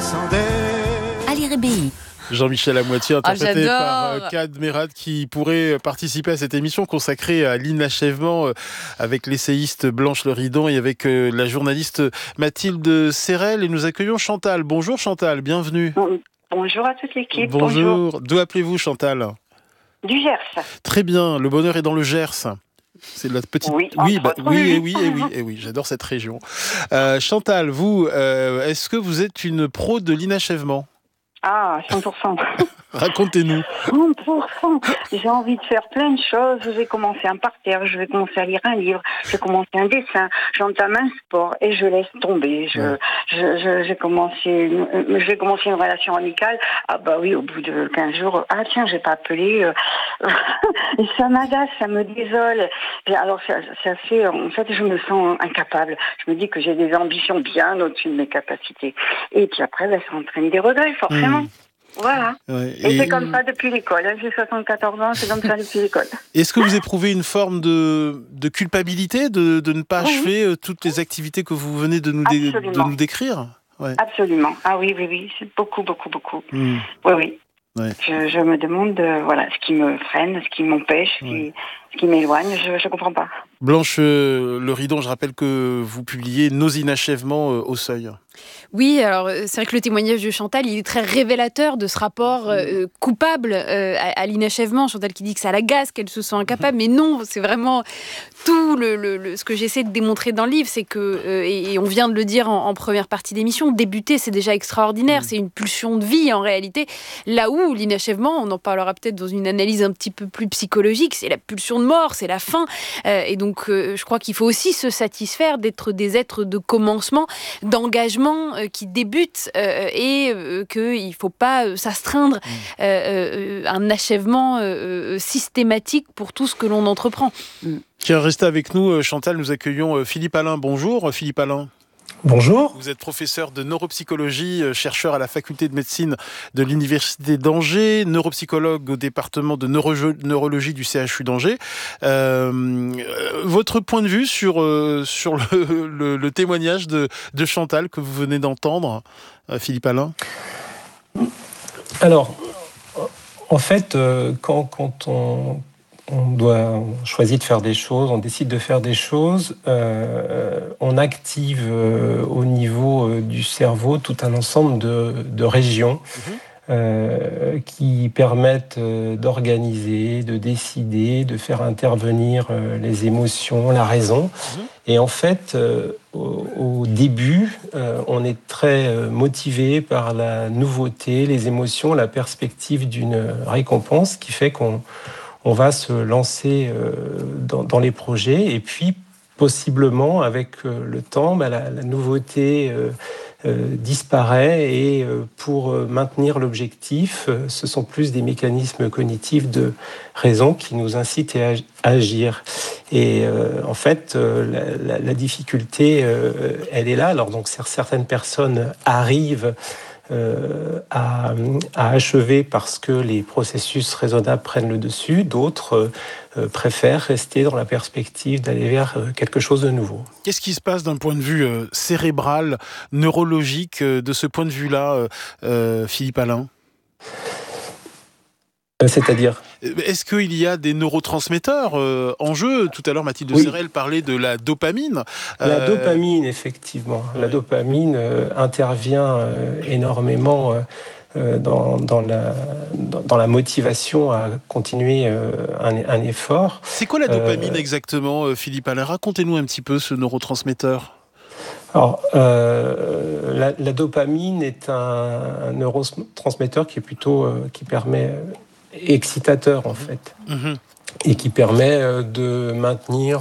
Ali Rébéi. Jean-Michel Amoitié, interprété j'adore. par Kad Merad, qui pourrait participer à cette émission consacrée à l'inachèvement avec l'essayiste Blanche Leridon et avec la journaliste Mathilde Serrel. Et nous accueillons Chantal. Bonjour Chantal, bienvenue. Bonjour à toute l'équipe. Bonjour. D'où appelez-vous Chantal ? Du Gers. Très bien, le bonheur est dans le Gers. C'est la petite. Oui, oui, j'adore cette région. Chantal, vous, est-ce que vous êtes une pro de l'inachèvement ? Ah, 100%. Racontez-nous. 100%. J'ai envie de faire plein de choses. Je vais commencer un parterre, je vais commencer à lire un livre, je vais commencer un dessin, j'entame un sport et je laisse tomber. J'ai commencé une relation amicale. Ah bah oui, au bout de 15 jours, ah tiens, j'ai pas appelé. Et ça m'agace, ça me désole. Et alors ça fait, en fait, je me sens incapable. Je me dis que j'ai des ambitions bien au-dessus de mes capacités. Et puis après, ça entraîne des regrets, forcément. Voilà. Ouais, et c'est comme ça depuis l'école. J'ai 74 ans, c'est comme ça depuis l'école. Est-ce que vous éprouvez une forme de culpabilité de ne pas achever toutes les activités que vous venez de nous décrire ? Ouais. Absolument. Ah oui, c'est beaucoup. Oui. Ouais. Je me demande ce qui me freine, ce qui m'empêche, ce qui m'éloigne, je comprends pas. Blanche Leridon, je rappelle que vous publiez Nos inachèvements au Seuil. Oui, alors c'est vrai que le témoignage de Chantal, il est très révélateur de ce rapport coupable à l'inachèvement. Chantal qui dit que ça l'agace, qu'elle se sent incapable, mais non, c'est vraiment tout ce que j'essaie de démontrer dans le livre, c'est que, et on vient de le dire en première partie d'émission, débuter c'est déjà extraordinaire, c'est une pulsion de vie en réalité, là où l'inachèvement, on en parlera peut-être dans une analyse un petit peu plus psychologique, c'est la pulsion de mort, c'est la fin, et donc je crois qu'il faut aussi se satisfaire d'être des êtres de commencement, d'engagement qui débutent et qu'il ne faut pas s'astreindre un achèvement systématique pour tout ce que l'on entreprend. Tiens, restez avec nous, Chantal, nous accueillons Philippe Alain. Bonjour Philippe Alain. Bonjour. Vous êtes professeur de neuropsychologie, chercheur à la faculté de médecine de l'université d'Angers, neuropsychologue au département de neurologie du CHU d'Angers. Votre point de vue sur le témoignage de Chantal que vous venez d'entendre, Philippe Alain ? Alors, en fait, quand on choisit de faire des choses, on décide de faire des choses, on active au niveau du cerveau tout un ensemble de régions qui permettent d'organiser, de décider, de faire intervenir les émotions, la raison. Et en fait, au début, on est très motivé par la nouveauté, les émotions, la perspective d'une récompense qui fait qu'on va se lancer dans les projets et puis possiblement avec le temps, la nouveauté disparaît et pour maintenir l'objectif, ce sont plus des mécanismes cognitifs de raison qui nous incitent à agir. Et en fait, la difficulté, elle est là. Alors donc certaines personnes arrivent à achever parce que les processus raisonnables prennent le dessus. D'autres préfèrent rester dans la perspective d'aller vers quelque chose de nouveau. Qu'est-ce qui se passe d'un point de vue cérébral, neurologique, de ce point de vue-là, Philippe Alain ? C'est-à-dire ? Est-ce qu'il y a des neurotransmetteurs en jeu ? Tout à l'heure, Mathilde Serrel parlait de la dopamine. La dopamine, effectivement. La dopamine intervient énormément dans la motivation à continuer un effort. C'est quoi la dopamine exactement, Philippe Alain ? Racontez-nous un petit peu ce neurotransmetteur. Alors, la dopamine est un neurotransmetteur qui permet excitateur en fait, et qui permet de maintenir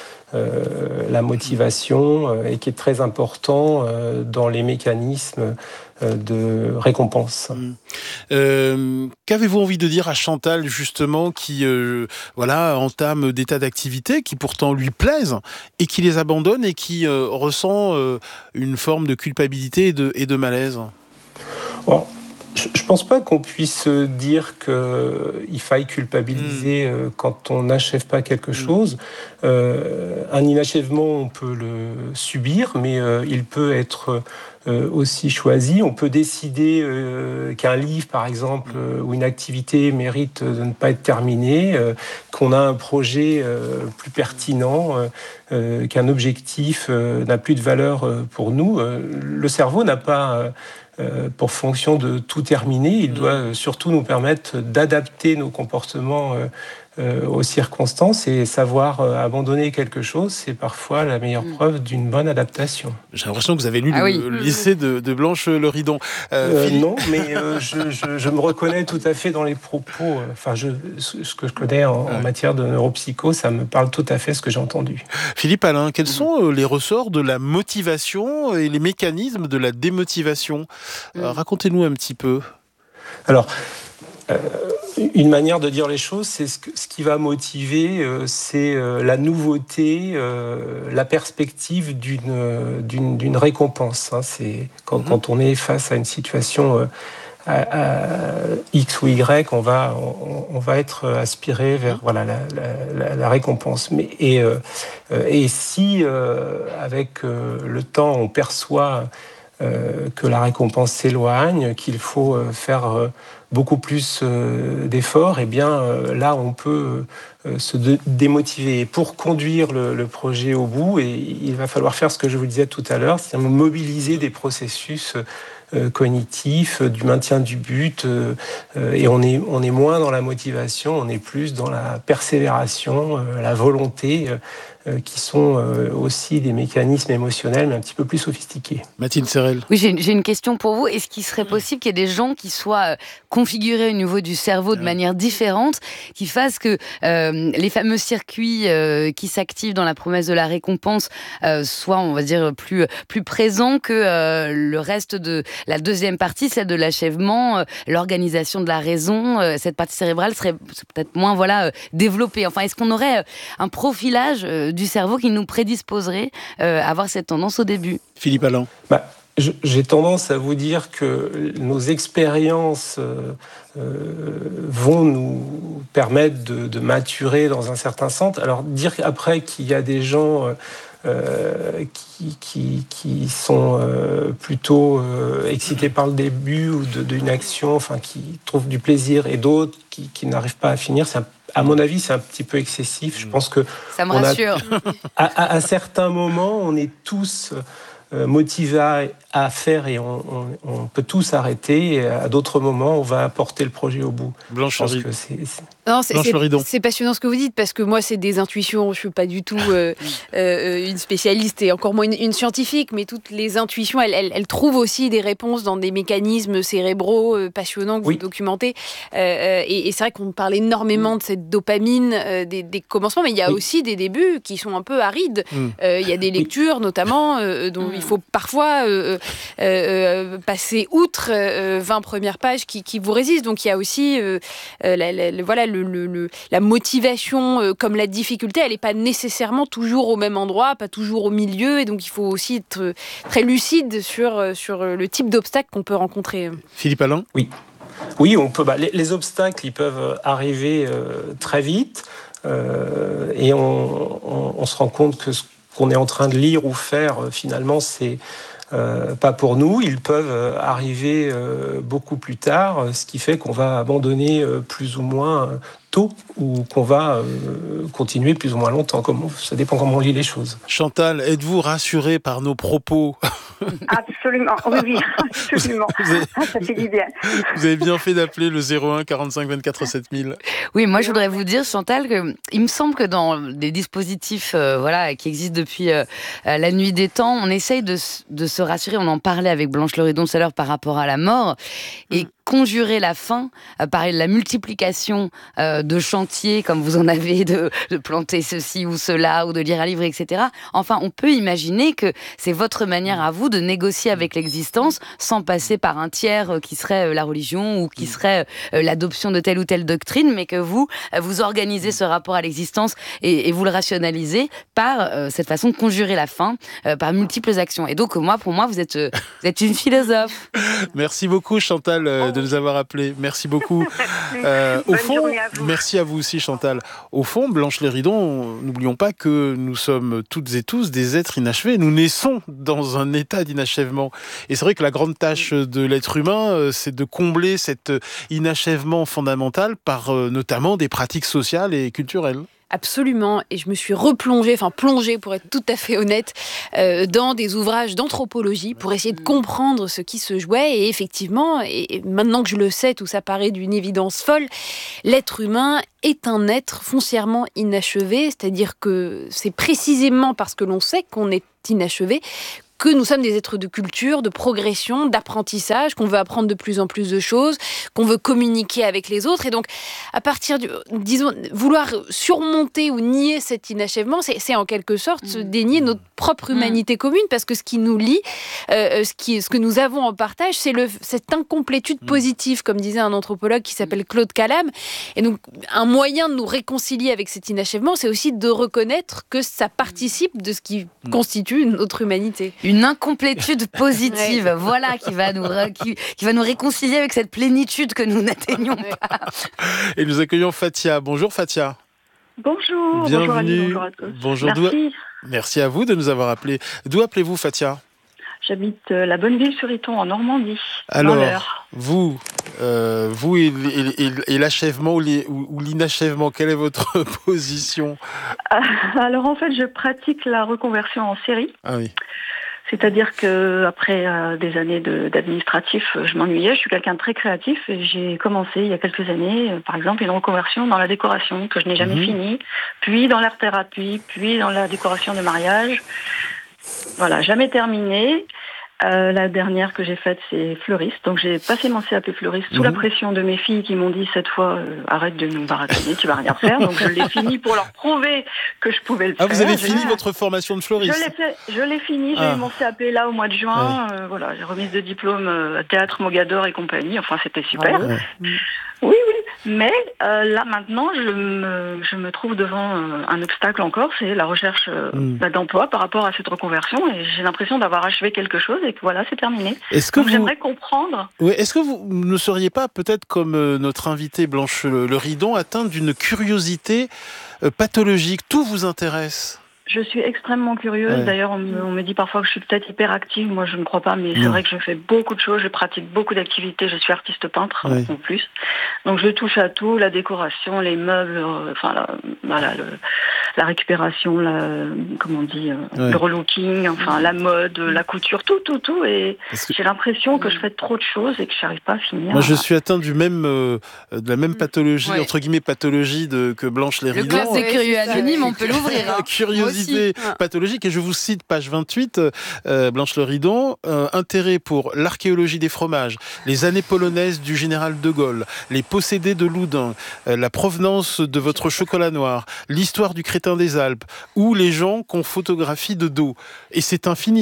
la motivation et qui est très important dans les mécanismes de récompense. Qu'avez-vous envie de dire à Chantal justement qui entame des tas d'activités qui pourtant lui plaisent et qui les abandonne et qui ressent une forme de culpabilité et de malaise ? Bon. Je pense pas qu'on puisse dire qu'il faille culpabiliser quand on n'achève pas quelque chose. Un inachèvement, on peut le subir, mais il peut être aussi choisi. On peut décider qu'un livre, par exemple, ou une activité mérite de ne pas être terminée, qu'on a un projet plus pertinent, qu'un objectif n'a plus de valeur pour nous. Le cerveau n'a pas pour fonction de tout terminer. Il doit surtout nous permettre d'adapter nos comportements aux circonstances, et savoir abandonner quelque chose, c'est parfois la meilleure preuve d'une bonne adaptation. J'ai l'impression que vous avez lu l'essai de Blanche Le Ridon. Non, mais je me reconnais tout à fait dans les propos. Ce que je connais en matière de neuropsycho, ça me parle tout à fait ce que j'ai entendu. Philippe Alain, quels sont les ressorts de la motivation et les mécanismes de la démotivation ? Racontez-nous un petit peu. Alors, une manière de dire les choses, c'est ce qui va motiver, c'est la nouveauté, la perspective d'une récompense. C'est quand on est face à une situation à X ou Y, on va être aspiré vers la récompense. Et si avec le temps on perçoit que la récompense s'éloigne, qu'il faut faire beaucoup plus d'efforts, et bien là on peut se démotiver. Et pour conduire le projet au bout, il va falloir faire ce que je vous disais tout à l'heure, c'est-à-dire mobiliser des processus cognitifs, du maintien du but, et on est moins dans la motivation, on est plus dans la persévération, la volonté, qui sont aussi des mécanismes émotionnels, mais un petit peu plus sophistiqués. Mathilde Serrel. Oui, j'ai une question pour vous. Est-ce qu'il serait possible qu'il y ait des gens qui soient configurés au niveau du cerveau de manière différente, qui fassent que les fameux circuits qui s'activent dans la promesse de la récompense soient, on va dire, plus présents que le reste de la deuxième partie, celle de l'achèvement, l'organisation de la raison, cette partie cérébrale serait peut-être moins développée. Enfin, est-ce qu'on aurait un profilage du cerveau qui nous prédisposerait à avoir cette tendance au début? Philippe Alain. J'ai tendance à vous dire que nos expériences vont nous permettre de maturer dans un certain sens. Alors dire après qu'il y a des gens qui sont plutôt excités par le début ou d'une action, qui trouvent du plaisir, et d'autres qui n'arrivent pas à finir, à mon avis, c'est un petit peu excessif. Je pense que ça me rassure. À certains moments, on est tous motivés à faire, et on peut tous arrêter. Et à d'autres moments, on va porter le projet au bout. Blanche Ridon. C'est passionnant ce que vous dites, parce que moi, c'est des intuitions. Je suis pas du tout une spécialiste, et encore moins une scientifique, mais toutes les intuitions, elles trouvent aussi des réponses dans des mécanismes cérébraux passionnants que vous documentez. Et c'est vrai qu'on parle énormément de cette dopamine des commencements, mais il y a aussi des débuts qui sont un peu arides. Il y a des lectures, notamment, dont il faut parfois passer outre 20 premières pages qui vous résistent. Donc il y a aussi la motivation comme la difficulté, elle n'est pas nécessairement toujours au même endroit, pas toujours au milieu, et donc il faut aussi être très lucide sur le type d'obstacle qu'on peut rencontrer. Philippe Alain. Oui, on peut. Les obstacles, ils peuvent arriver très vite, et on se rend compte que ce qu'on est en train de lire ou faire, finalement, c'est pas pour nous. Ils peuvent arriver beaucoup plus tard, ce qui fait qu'on va abandonner plus ou moins tôt, ou qu'on va continuer plus ou moins longtemps. Ça dépend comment on lit les choses. Chantal, êtes-vous rassurée par nos propos ? Absolument, oui, absolument. Ça fait du bien. Vous avez bien fait d'appeler le 01 45 24 7000. Oui, moi je voudrais vous dire, Chantal, qu'il me semble que dans des dispositifs qui existent depuis la nuit des temps, on essaye de se rassurer. On en parlait avec Blanche Le Ridon tout à l'heure par rapport à la mort, et conjurer la fin par la multiplication de chantiers, comme vous en avez, de planter ceci ou cela, ou de lire un livre, etc. Enfin, on peut imaginer que c'est votre manière à vous de négocier avec l'existence sans passer par un tiers qui serait la religion, ou qui serait l'adoption de telle ou telle doctrine, mais que vous organisez ce rapport à l'existence et vous le rationalisez par cette façon de conjurer la fin par multiples actions. Et donc, pour moi, vous êtes une philosophe. Merci beaucoup, Chantal de nous avoir appelés. Merci beaucoup. Au fond, merci à vous aussi, Chantal. Au fond, Blanche Léridon, n'oublions pas que nous sommes toutes et tous des êtres inachevés. Nous naissons dans un état d'inachèvement. Et c'est vrai que la grande tâche de l'être humain, c'est de combler cet inachèvement fondamental par notamment des pratiques sociales et culturelles. Absolument, et je me suis plongée pour être tout à fait honnête, dans des ouvrages d'anthropologie pour essayer de comprendre ce qui se jouait. Et effectivement, et maintenant que je le sais, tout ça paraît d'une évidence folle, l'être humain est un être foncièrement inachevé, c'est-à-dire que c'est précisément parce que l'on sait qu'on est inachevé que nous sommes des êtres de culture, de progression, d'apprentissage, qu'on veut apprendre de plus en plus de choses, qu'on veut communiquer avec les autres. Et donc, à partir vouloir surmonter ou nier cet inachèvement, c'est en quelque sorte se dénier notre propre humanité commune, parce que ce qui nous lie, ce que nous avons en partage, c'est cette incomplétude positive, comme disait un anthropologue qui s'appelle Claude Callame. Et donc, un moyen de nous réconcilier avec cet inachèvement, c'est aussi de reconnaître que ça participe de ce qui constitue notre humanité. Une incomplétude positive, ouais. Voilà, qui va nous réconcilier avec cette plénitude que nous n'atteignons pas. Et nous accueillons Fatia. Bonjour Fatia. Bonjour. Bienvenue. Bonjour à tous. Bonjour. Merci à vous de nous avoir appelés. D'où appelez-vous Fatia ? J'habite la Bonneville-sur-Iton en Normandie. Alors, vous et l'achèvement ou l'inachèvement, quelle est votre position ? Alors en fait, je pratique la reconversion en série. Ah oui. C'est-à-dire qu'après des années d'administratif, je m'ennuyais. Je suis quelqu'un de très créatif et j'ai commencé il y a quelques années, par exemple, une reconversion dans la décoration que je n'ai jamais finie, puis dans l'art-thérapie, puis dans la décoration de mariage. Voilà, jamais terminé. La dernière que j'ai faite, c'est fleuriste. Donc j'ai passé mon CAP fleuriste sous la pression de mes filles qui m'ont dit cette fois arrête de nous baratonner, tu vas rien faire. Donc je l'ai fini pour leur prouver que je pouvais le faire. Ah, vous avez fini votre formation de fleuriste ? Je l'ai fini, j'ai eu mon CAP là au mois de juin. Voilà, j'ai remise de diplôme théâtre, Mogador et compagnie. Enfin, c'était super. Oui. Mais là maintenant, je me trouve devant un obstacle encore, c'est la recherche d'emploi par rapport à cette reconversion. Et j'ai l'impression d'avoir achevé quelque chose et que voilà, c'est terminé. J'aimerais comprendre. Oui, est-ce que vous ne seriez pas peut-être comme notre invitée Blanche Léridon atteinte d'une curiosité pathologique ? Tout vous intéresse ? Je suis extrêmement curieuse. Ouais. D'ailleurs, on me dit parfois que je suis peut-être hyperactive. Moi, je ne crois pas, mais c'est vrai que je fais beaucoup de choses. Je pratique beaucoup d'activités. Je suis artiste peintre en plus. Donc, je touche à tout, la décoration, les meubles, la récupération, le relooking, la mode, la couture, tout. Et j'ai l'impression que je fais trop de choses et que je n'arrive pas à finir. Moi, je suis atteint de la même pathologie, entre guillemets, pathologie que Blanche Léridon. Le classe des curieux anonymes, on peut l'ouvrir. Curiosité pathologique, et je vous cite page 28, Blanche Léridon, intérêt pour l'archéologie des fromages, les années polonaises du général de Gaulle, les possédés de Loudun, la provenance de votre chocolat noir, l'histoire du crétin des Alpes, ou les gens qu'on photographie de dos. Et c'est infini,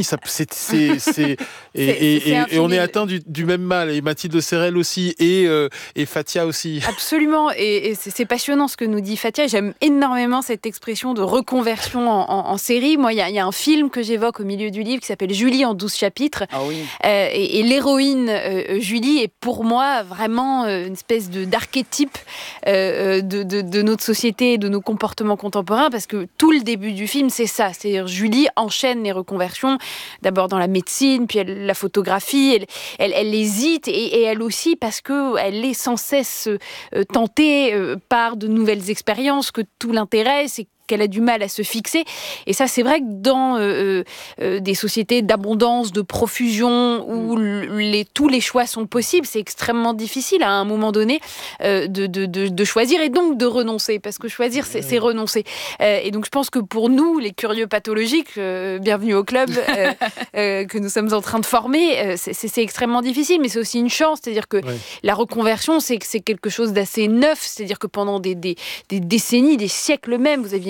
et on est atteint du même mal, et Mathilde Serrel aussi, et Fatia aussi. Absolument, et c'est passionnant ce que nous dit Fatia. J'aime énormément cette expression de reconversion en série. Moi, il y a un film que j'évoque au milieu du livre qui s'appelle Julie en 12 chapitres. Ah oui. Et l'héroïne Julie est pour moi vraiment une espèce d'archétype de notre société et de nos comportements contemporains, parce que tout le début du film, c'est ça. C'est-à-dire Julie enchaîne les reconversions, d'abord dans la médecine, puis la photographie. Elle hésite, et elle aussi parce qu'elle est sans cesse tentée par de nouvelles expériences, que tout l'intéresse et qu'elle a du mal à se fixer. Et ça, c'est vrai que dans des sociétés d'abondance, de profusion, où tous les choix sont possibles, c'est extrêmement difficile à un moment donné de choisir et donc de renoncer, parce que choisir, c'est renoncer. Et donc, je pense que pour nous, les curieux pathologiques, bienvenue au club que nous sommes en train de former, c'est extrêmement difficile, mais c'est aussi une chance. C'est-à-dire que la reconversion, c'est quelque chose d'assez neuf. C'est-à-dire que pendant des décennies, des siècles même, vous aviez une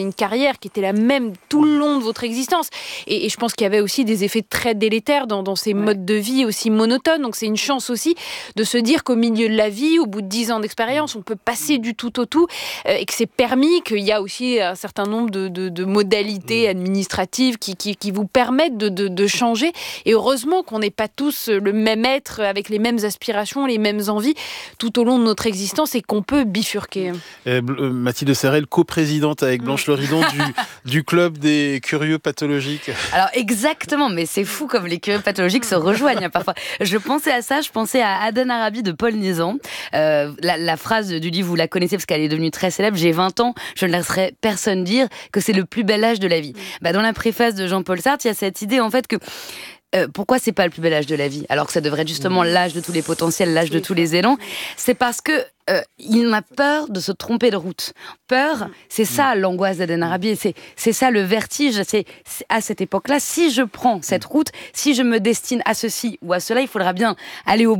une carrière qui était la même tout le long de votre existence. Et je pense qu'il y avait aussi des effets très délétères dans ces modes de vie aussi monotones. Donc c'est une chance aussi de se dire qu'au milieu de la vie, au bout de 10 ans d'expérience, on peut passer du tout au tout et que c'est permis, qu'il y a aussi un certain nombre de modalités administratives qui vous permettent de changer. Et heureusement qu'on n'est pas tous le même être avec les mêmes aspirations, les mêmes envies tout au long de notre existence et qu'on peut bifurquer. Mathilde Serrel, coprésidente avec Blanche Loridon du club des curieux pathologiques. Alors exactement, mais c'est fou comme les curieux pathologiques se rejoignent parfois. Je pensais à ça, je pensais à Aden Arabi de Paul Nizan. La phrase du livre, vous la connaissez parce qu'elle est devenue très célèbre, j'ai 20 ans, je ne laisserai personne dire que c'est le plus bel âge de la vie. Dans la préface de Jean-Paul Sartre, il y a cette idée en fait que pourquoi c'est pas le plus bel âge de la vie alors que ça devrait être justement l'âge de tous les potentiels, l'âge de tous les élans. C'est parce que il a peur de se tromper de route. Peur, c'est ça l'angoisse d'Aden Arabi, c'est ça le vertige. C'est à cette époque-là, si je prends cette route, si je me destine à ceci ou à cela, il faudra bien aller au